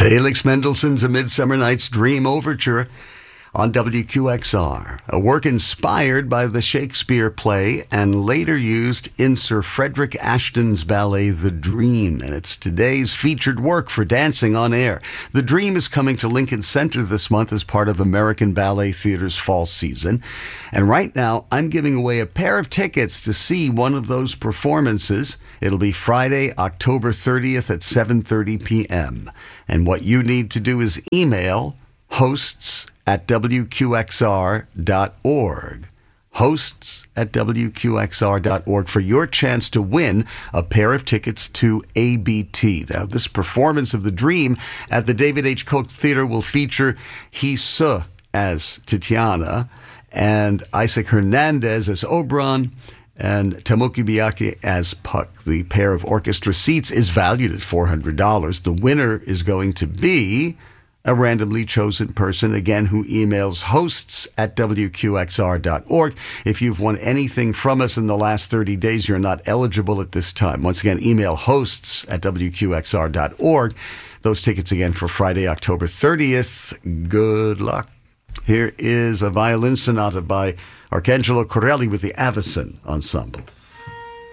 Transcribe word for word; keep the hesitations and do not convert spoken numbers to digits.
Felix Mendelssohn's A Midsummer Night's Dream Overture on W Q X R, a work inspired by the Shakespeare play and later used in Sir Frederick Ashton's ballet The Dream, and it's today's featured work for Dancing on Air. The Dream is coming to Lincoln Center this month as part of American Ballet Theater's fall season, and right now I'm giving away a pair of tickets to see one of those performances. It'll be Friday, October thirtieth at seven thirty p.m., and what you need to do is email hosts at W Q X R dot org. Hosts at W Q X R dot org for your chance to win a pair of tickets to A B T. Now, this performance of The Dream at the David H. Koch Theater will feature Hee Suh as Titiana and Isaac Hernandez as Oberon and Tamoki Biaki as Puck. The pair of orchestra seats is valued at four hundred dollars. The winner is going to be a randomly chosen person, again, who emails hosts at W Q X R dot org. If you've won anything from us in the last thirty days, you're not eligible at this time. Once again, email hosts at W Q X R dot org. Those tickets again for Friday, October thirtieth. Good luck. Here is a violin sonata by Arcangelo Corelli with the Avicen Ensemble.